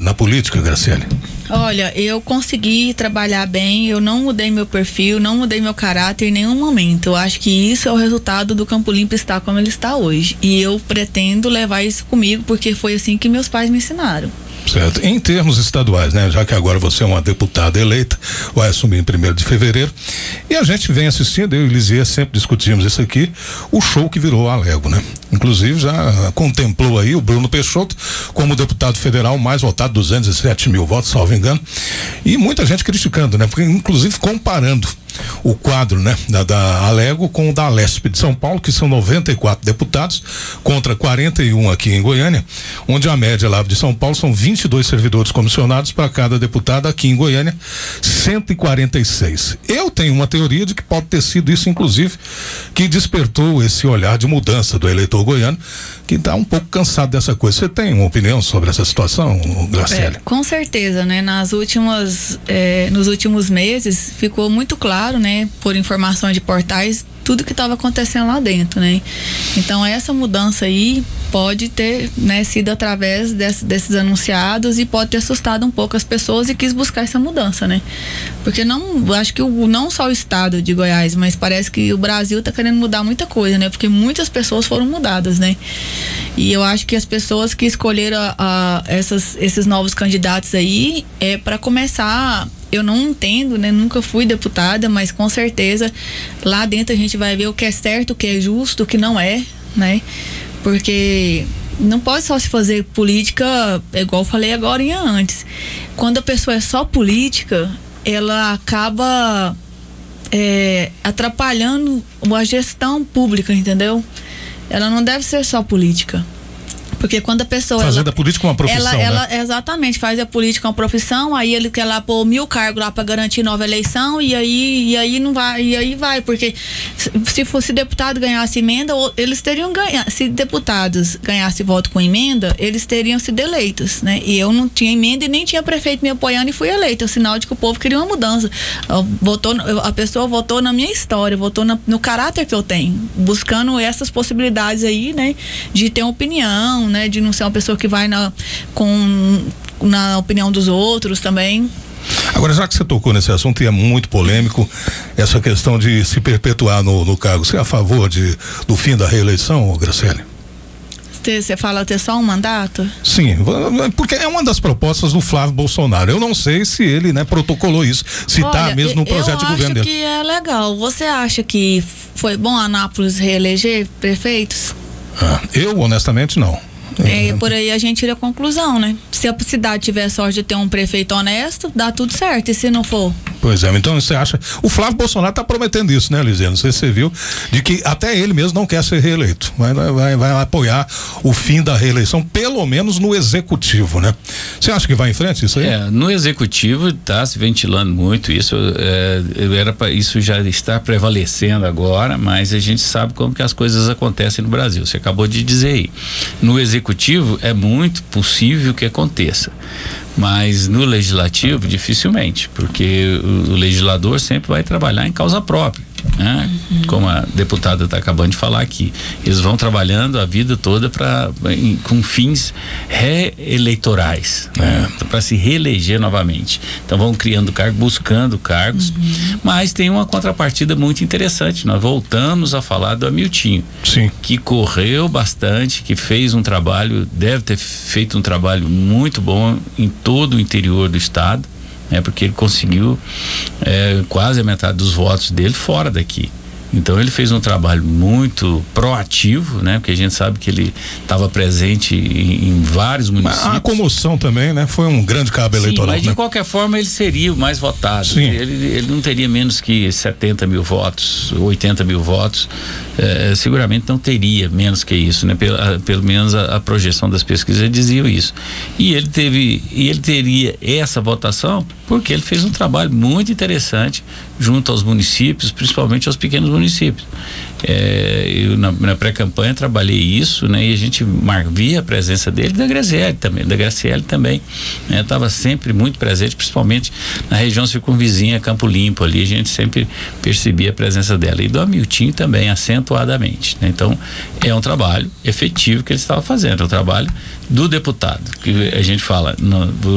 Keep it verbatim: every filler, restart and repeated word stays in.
na política, Graciele? Olha, eu consegui trabalhar bem, eu não mudei meu perfil, não mudei meu caráter em nenhum momento. Eu acho que isso é o resultado do Campo Limpo estar como ele está hoje. E eu pretendo levar isso comigo, porque foi assim que meus pais me ensinaram. Certo. Em termos estaduais, né? Já que agora você é uma deputada eleita, vai assumir em primeiro de fevereiro, e a gente vem assistindo, eu e Lisier sempre discutimos isso aqui, o show que virou a Alego, né? Inclusive já contemplou aí o Bruno Peixoto como deputado federal mais votado, duzentos e sete mil votos, salvo engano, e muita gente criticando, né? Porque inclusive comparando o quadro, né, da, da Alego com o da Alesp de São Paulo, que são noventa e quatro deputados contra quarenta e um aqui em Goiânia, onde a média lá de São Paulo são vinte e dois servidores comissionados para cada deputado, aqui em Goiânia cento e quarenta e seis. Eu tenho uma teoria de que pode ter sido isso, inclusive, que despertou esse olhar de mudança do eleitor goiano, que está um pouco cansado dessa coisa. Você tem uma opinião sobre essa situação, Graciele? É, com certeza, né? Nas últimas, é, nos últimos meses ficou muito claro, né? Por informações de portais, tudo que estava acontecendo lá dentro, né? Então essa mudança aí pode ter, né, sido através desse, desses anunciados e pode ter assustado um pouco as pessoas e quis buscar essa mudança, né? Porque não, acho que o, não só o estado de Goiás, mas parece que o Brasil está querendo mudar muita coisa, né? Porque muitas pessoas foram mudadas, né? E eu acho que as pessoas que escolheram a, a, essas, esses novos candidatos aí é para começar. Eu não entendo, né? Nunca fui deputada, mas com certeza lá dentro a gente vai ver o que é certo, o que é justo, o que não é, né? Porque não pode só se fazer política, igual eu falei agora e antes. Quando a pessoa é só política, ela acaba é, atrapalhando a gestão pública, entendeu? Ela não deve ser só política. Porque quando a pessoa... Fazer ela, da política uma profissão, ela, ela, né? Exatamente, faz a política uma profissão, aí ele quer lá pôr mil cargos lá para garantir nova eleição, e aí, e aí não vai, e aí vai, porque se fosse deputado ganhasse emenda, eles teriam ganhado, se deputados ganhassem voto com emenda, eles teriam sido eleitos, né? E eu não tinha emenda e nem tinha prefeito me apoiando e fui eleita, o sinal de que o povo queria uma mudança. Votou, a pessoa votou na minha história, votou na, no caráter que eu tenho, buscando essas possibilidades aí, né? De ter uma opinião, né, de não ser uma pessoa que vai na, com, na opinião dos outros também. Agora, já que você tocou nesse assunto e é muito polêmico, essa questão de se perpetuar no, no cargo, você é a favor de, do fim da reeleição, Graciele? Você fala ter só um mandato? Sim, porque é uma das propostas do Flávio Bolsonaro. Eu não sei se ele, né, protocolou isso, se está mesmo no projeto de governo dele. Eu acho que é legal. Você acha que foi bom a Anápolis reeleger prefeitos? Ah, eu, honestamente, não. É, por aí a gente tira a conclusão, né? Se a cidade tiver sorte de ter um prefeito honesto, dá tudo certo. E se não for? Pois é, então você acha... O Flávio Bolsonaro está prometendo isso, né, Lisiane? Não sei se você viu, de que até ele mesmo não quer ser reeleito. Vai, vai, vai apoiar o fim da reeleição, pelo menos no executivo, né? Você acha que vai em frente isso aí? É, no executivo está se ventilando muito isso, é, era pra, isso já está prevalecendo agora, mas a gente sabe como que as coisas acontecem no Brasil. Você acabou de dizer aí. No executivo é muito possível que aconteça, mas no legislativo dificilmente, porque o, o legislador sempre vai trabalhar em causa própria, né? Uhum. Como a deputada está acabando de falar aqui, eles vão trabalhando a vida toda para com fins reeleitorais, é. né? Para se reeleger novamente. Então vão criando cargos, buscando cargos, uhum. mas tem uma contrapartida muito interessante. Nós voltamos a falar do Amiltinho, Sim. que correu bastante, que fez um trabalho, deve ter feito um trabalho muito bom em todo o interior do estado, né? Porque ele conseguiu é, quase a metade dos votos dele fora daqui. Então ele fez um trabalho muito proativo, né? Porque a gente sabe que ele estava presente em, em vários municípios. A comoção também, né? Foi um grande cabo Sim, eleitoral. Mas de né? qualquer forma ele seria o mais votado. Sim. Ele, ele não teria menos que setenta mil votos, oitenta mil votos. É, seguramente não teria menos que isso, né? Pelo, a, pelo menos a, a projeção das pesquisas dizia isso. E ele teve, e ele teria essa votação porque ele fez um trabalho muito interessante junto aos municípios, principalmente aos pequenos municípios. É, eu na, na pré-campanha trabalhei isso, né? E a gente via a presença dele, da Graciele também, da Graciele também, né? Estava sempre muito presente, principalmente na região circunvizinha, Campo Limpo ali, a gente sempre percebia a presença dela, e do Amiltinho também, acentuadamente, né? Então é um trabalho efetivo que ele estava fazendo, é um trabalho do deputado, que a gente fala no,